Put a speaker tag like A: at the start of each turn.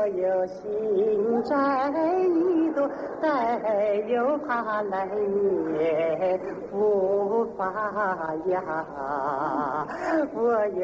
A: 我有心债一多，但又怕来年无法呀。我有